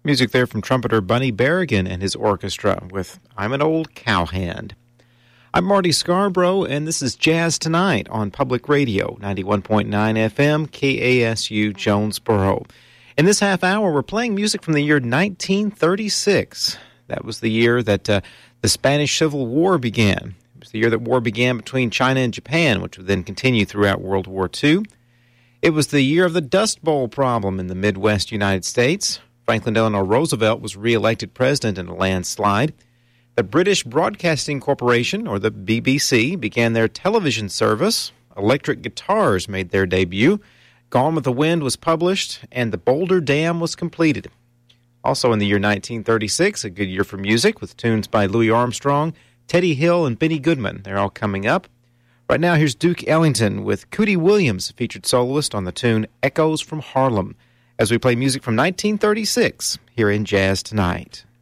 Music there from trumpeter Bunny Berrigan and his orchestra with I'm an Old Cowhand. I'm Marty Scarborough, and this is Jazz Tonight on Public Radio, 91.9 FM, KASU, Jonesboro. In this half hour, we're playing music from the year 1936. That was the year that the Spanish Civil War began. It was the year that war began between China and Japan, which would then continue throughout World War II. It was the year of the Dust Bowl problem in the Midwest United States. Franklin Delano Roosevelt was re-elected president in a landslide. The British Broadcasting Corporation, or the BBC, began their television service. Electric guitars made their debut. Gone with the Wind was published, and the Boulder Dam was completed. Also in the year 1936, a good year for music, with tunes by Louis Armstrong, Teddy Hill, and Benny Goodman. They're all coming up. Right now, here's Duke Ellington with Cootie Williams, featured soloist on the tune Echoes from Harlem, as we play music from 1936 here in Jazz Tonight.